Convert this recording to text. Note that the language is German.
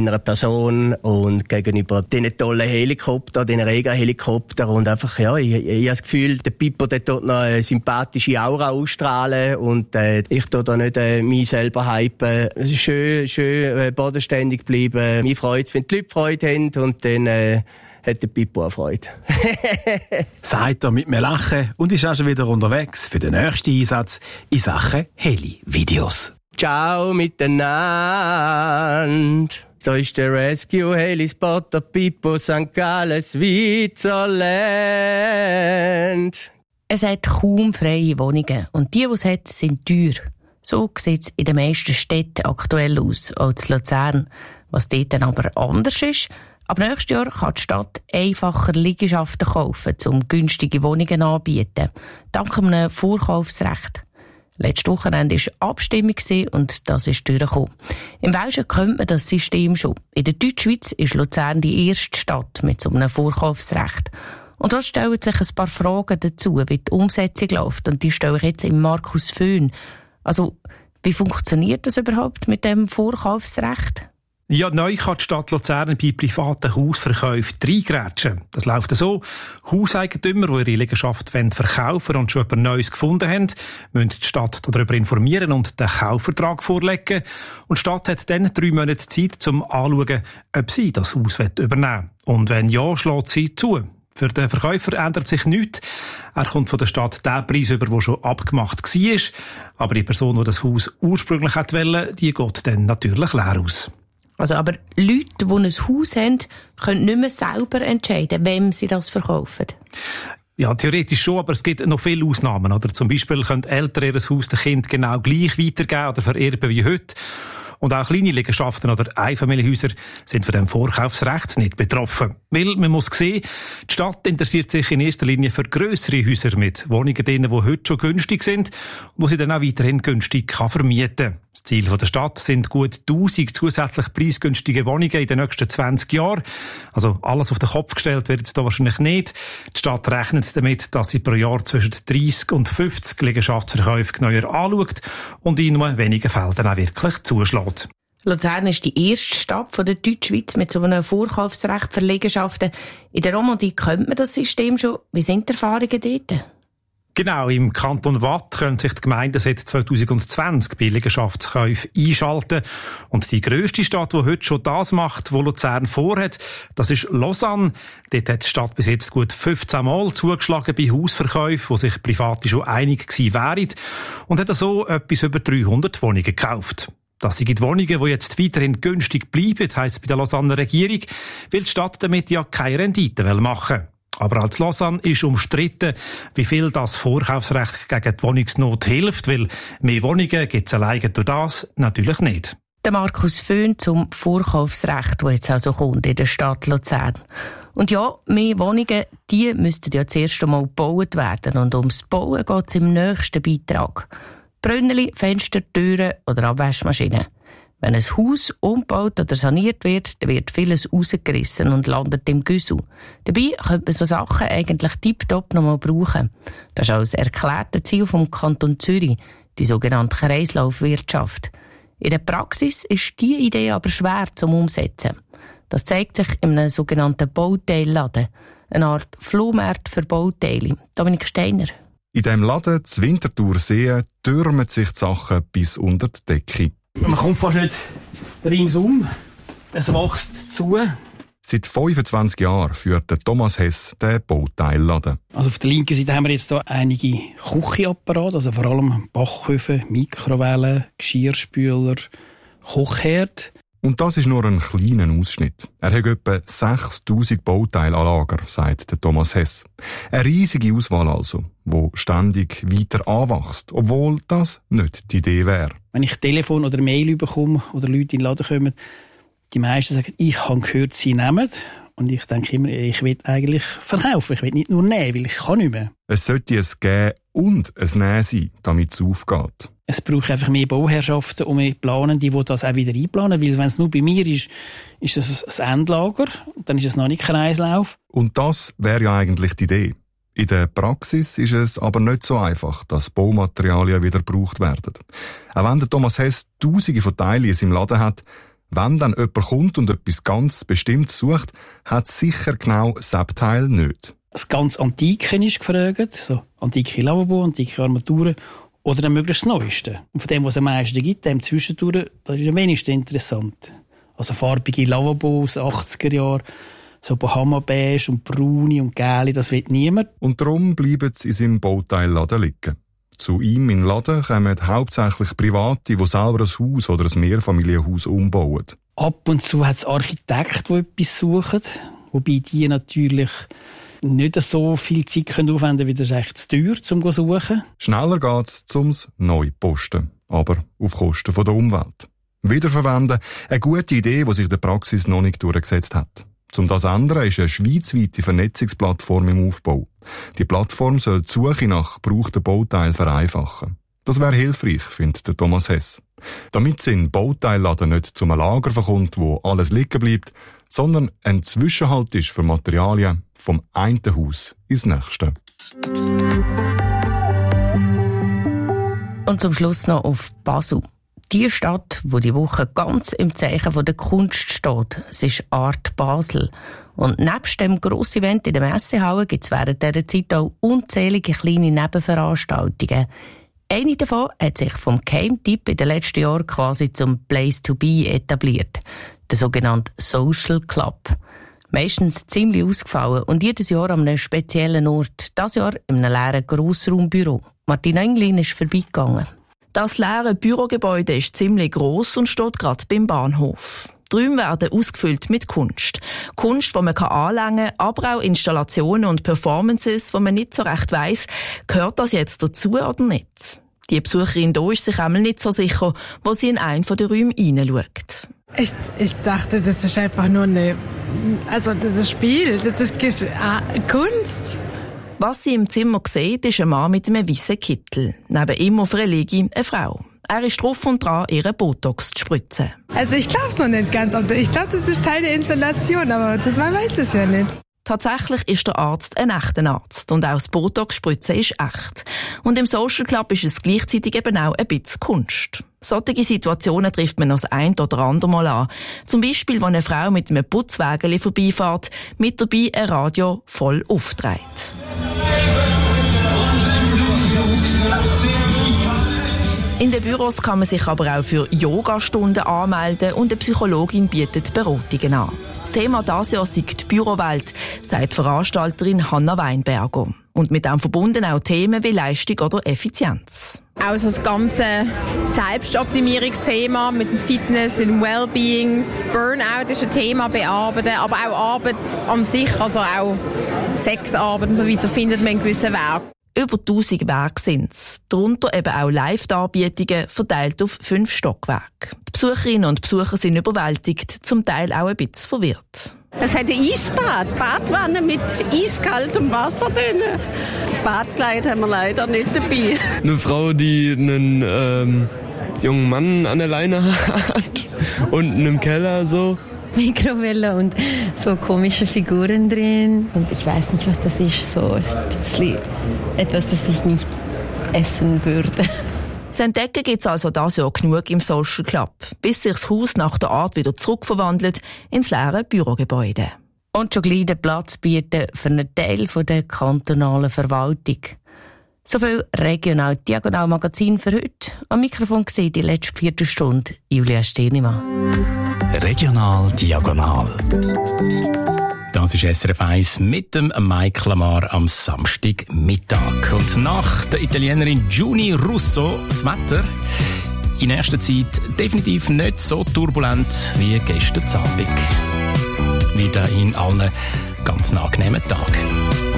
meiner Person und gegenüber diesen tollen Helikoptern, diesen Rega-Helikoptern und einfach, ja, ich habe das Gefühl, der Pippo, der dort noch eine sympathische Aura ausstrahlen und ich tue da nicht mich selber hypen. Es ist schön bodenständig bleiben. Mich freut es, wenn die Leute Freude haben und dann hat der Pippo auch Freude. Sagt er mit einem Lachen und ist auch schon wieder unterwegs für den nächsten Einsatz in Sachen Heli-Videos. Ciao miteinander. So ist der Rescue Heli-Spotter Pippo St. Gallen, Switzerland. Es hat kaum freie Wohnungen und die es hat, sind teuer. So sieht es in den meisten Städten aktuell aus, auch in Luzern. Was dort dann aber anders ist, ab nächstes Jahr kann die Stadt einfacher Liegenschaften kaufen, um günstige Wohnungen anzubieten, dank einem Vorkaufsrecht. Letztes Wochenende war Abstimmung und das ist durchgekommen. Im Welschen kennt man das System schon. In der Deutschschweiz ist Luzern die erste Stadt mit so einem Vorkaufsrecht. Und da stellen sich ein paar Fragen dazu, wie die Umsetzung läuft. Und die stelle ich jetzt im Markus Föhn. Also, wie funktioniert das überhaupt mit dem Vorkaufsrecht? Ja, neu kann die Stadt Luzern bei privaten Hausverkäufen reingrätschen. Das läuft so. Hauseigentümer, die ihre Liegenschaft verkaufen und schon etwas Neues gefunden haben, müssen die Stadt darüber informieren und den Kaufvertrag vorlegen. Und die Stadt hat dann 3 Monate Zeit, um anzuschauen, ob sie das Haus übernehmen will. Und wenn ja, schlägt sie zu. Für den Verkäufer ändert sich nichts. Er kommt von der Stadt den Preis über, der schon abgemacht war. Aber die Person, die das Haus ursprünglich wollte, die geht dann natürlich leer aus. Also, aber Leute, die ein Haus haben, können nicht mehr selber entscheiden, wem sie das verkaufen. Ja, theoretisch schon, aber es gibt noch viele Ausnahmen. Oder? Zum Beispiel können Eltern ihr Haus dem Kind genau gleich weitergeben oder vererben wie heute. Und auch kleine Liegenschaften oder Einfamilienhäuser sind von dem Vorkaufsrecht nicht betroffen. Weil man muss sehen, die Stadt interessiert sich in erster Linie für grössere Häuser mit Wohnungen denen, die heute schon günstig sind und die sie dann auch weiterhin günstig vermieten kann. Das Ziel der Stadt sind gut 1000 zusätzlich preisgünstige Wohnungen in den nächsten 20 Jahren. Also alles auf den Kopf gestellt wird jetzt da wahrscheinlich nicht. Die Stadt rechnet damit, dass sie pro Jahr zwischen 30 und 50 Liegenschaftsverkäufe genauer anschaut und in nur wenigen Fällen dann auch wirklich zuschlägt. Luzern ist die erste Stadt der Deutschschweiz mit so einem Vorkaufsrecht für Liegenschaften. In der Romandie kennt man das System schon. Wie sind die Erfahrungen dort? Genau, im Kanton Waadt können sich die Gemeinden seit 2020 bei Liegenschaftskäufen einschalten. Und die grösste Stadt, die heute schon das macht, was Luzern vorhat, das ist Lausanne. Dort hat die Stadt bis jetzt gut 15 Mal zugeschlagen bei Hausverkäufen, wo sich Private schon einig gewesen wären. Und hat so etwas über 300 Wohnungen gekauft. Das sind die Wohnungen, die jetzt weiterhin günstig bleiben, heisst bei der Lausanner Regierung, weil die Stadt damit ja keine Rendite machen will. Aber als Lausanne ist umstritten, wie viel das Vorkaufsrecht gegen die Wohnungsnot hilft, weil mehr Wohnungen gibt es alleine durch das natürlich nicht. Der Markus Föhn zum Vorkaufsrecht, das jetzt also kommt in der Stadt Luzern. Und ja, mehr Wohnungen, die müssten ja zuerst einmal gebaut werden. Und ums Bauen geht es im nächsten Beitrag. Brünneli, Fenster, Türen oder Abwaschmaschinen. Wenn ein Haus umgebaut oder saniert wird, dann wird vieles rausgerissen und landet im Güssel. Dabei könnte man so Sachen eigentlich tipptopp noch mal brauchen. Das ist auch das erklärte Ziel vom Kanton Zürich, die sogenannte Kreislaufwirtschaft. In der Praxis ist diese Idee aber schwer zum Umsetzen. Das zeigt sich in einem sogenannten Bauteilladen, eine Art Flohmarkt für Bauteile. Dominik Steiner. In diesem Laden, zu Winterthursee, türmen sich die Sachen bis unter die Decke. Man kommt fast nicht ringsum. Es wächst zu. Seit 25 Jahren führt Thomas Hess den Bauteilladen. Also auf der linken Seite haben wir jetzt hier einige Küchenapparate, also vor allem Backöfen, Mikrowellen, Geschirrspüler, Kochherd. Und das ist nur ein kleiner Ausschnitt. Er hat etwa 6000 Bauteile an Lager, sagt der Thomas Hess. Eine riesige Auswahl also, die ständig weiter anwächst, obwohl das nicht die Idee wäre. Wenn ich Telefon oder Mail bekomme oder Leute in den Laden kommen, die meisten sagen, ich habe gehört, sie nehmen. Und ich denke immer, ich will eigentlich verkaufen. Ich will nicht nur nehmen, weil ich kann nicht mehr. Es sollte ein Geben und ein Nehmen sein, damit es aufgeht. Es braucht einfach mehr Bauherrschaften und mehr Planende, die das auch wieder einplanen. Weil wenn es nur bei mir ist, ist es ein Endlager. Dann ist es noch nicht Kreislauf. Und das wäre ja eigentlich die Idee. In der Praxis ist es aber nicht so einfach, dass Baumaterialien wieder gebraucht werden. Auch wenn der Thomas Hess Tausende von Teilen in seinem Laden hat, Wenn dann jemand kommt und etwas ganz Bestimmtes sucht, hat sicher genau das Abteil nicht. Das ganz Antike ist gefragt, so antike Lavabo, antike Armaturen oder dann möglichst das Neueste. Und von dem, was es am meisten gibt, dem Zwischendurch, das ist am wenigsten interessant. Also farbige Lavabos, 80er Jahre, so Bahama-Beige und braune und gelbe, das will niemand. Und darum bleiben sie in seinem Bauteilladen liegen. Zu ihm in den Laden kommen hauptsächlich Private, die selber ein Haus oder ein Mehrfamilienhaus umbauen. Ab und zu hat es Architekten, die etwas suchen, wobei die natürlich nicht so viel Zeit aufwenden können, wie das echt zu teuer zum zu suchen. Schneller geht es ums Neuposten, aber auf Kosten der Umwelt. Wiederverwenden, eine gute Idee, die sich in der Praxis noch nicht durchgesetzt hat. Um das zu ändern, ist eine schweizweite Vernetzungsplattform im Aufbau. Die Plattform soll die Suche nach gebrauchten Bauteilen vereinfachen. Das wäre hilfreich, findet der Thomas Hess. Damit sein Bauteilladen nicht zum Lager verkommt, wo alles liegen bleibt, sondern ein Zwischenhalt ist für Materialien vom einen Haus ins nächste. Und zum Schluss noch auf Basel. Die Stadt, wo die Woche ganz im Zeichen der Kunst steht, es ist Art Basel. Und nebst dem grossen Event in der Messehalle gibt es während dieser Zeit auch unzählige kleine Nebenveranstaltungen. Eine davon hat sich vom Keimtipp in den letzten Jahren quasi zum Place to be etabliert. Der sogenannte Social Club. Meistens ziemlich ausgefallen und jedes Jahr an einem speziellen Ort. Das Jahr in einem leeren Grossraumbüro. Martina Englin ist vorbeigegangen. Das leere Bürogebäude ist ziemlich gross und steht gerade beim Bahnhof. Die Räume werden ausgefüllt mit Kunst. Kunst, die man anlängen kann, aber auch Installationen und Performances, wo man nicht so recht weiss, gehört das jetzt dazu oder nicht. Die Besucherin hier ist sich einmal nicht so sicher, wo sie in einen der Räume hineinschaut. Ich dachte, das ist einfach nur das ist Spiel, das ist Kunst. Was sie im Zimmer sieht, ist ein Mann mit einem weißen Kittel. Neben ihm auf einer Liege eine Frau. Er ist drauf und dran, ihre Botox zu spritzen. Also ich glaube es noch nicht ganz. Ich glaube, das ist Teil der Installation, aber man weiß es ja nicht. Tatsächlich ist der Arzt ein echter Arzt und auch das Botox-Spritzen ist echt. Und im Social Club ist es gleichzeitig eben auch ein bisschen Kunst. Solche Situationen trifft man noch das ein oder andere Mal an. Zum Beispiel, wenn eine Frau mit einem Putzwägeli vorbeifährt, mit dabei ein Radio voll aufdreht. In den Büros kann man sich aber auch für Yogastunden anmelden und eine Psychologin bietet Beratungen an. Das Thema dieses Jahr sei die Bürowelt, sagt die Veranstalterin Hanna Weinberger. Und mit dem verbunden auch Themen wie Leistung oder Effizienz. Auch so das ganze Selbstoptimierungsthema mit dem Fitness, mit dem Wellbeing. Burnout ist ein Thema bearbeiten, aber auch Arbeit an sich, also auch Sexarbeit und so weiter, findet man in gewissen Werken. Über 1000 Werke sind es. Darunter eben auch Live-Darbietungen, verteilt auf 5 Stockwerke. Die Besucherinnen und Besucher sind überwältigt, zum Teil auch ein bisschen verwirrt. Es hat ein Eisbad, Badwanne mit eiskaltem Wasser drin. Das Badkleid haben wir leider nicht dabei. Eine Frau, die einen jungen Mann an der Leine hat, unten im Keller so. Mikrowelle und so komische Figuren drin. Und ich weiß nicht, was das ist. So ist ein bisschen etwas, das ich nicht essen würde. Zu entdecken gibt es also dieses Jahr genug im Social Club, bis sich das Haus nach der Art wieder zurückverwandelt ins leere Bürogebäude. Und schon gleich den Platz bieten für einen Teil der kantonalen Verwaltung. So viel Regional-Diagonal-Magazin für heute. Am Mikrofon gesehen die letzte Viertelstunde Julia Sternimann. Regional Diagonal. Das ist SRF 1 mit dem Mike Lamar am Samstagmittag. Und nach der Italienerin Giuni Russo das Wetter in nächster Zeit definitiv nicht so turbulent wie gestern Abend. Wieder in allen ganz angenehmen Tagen.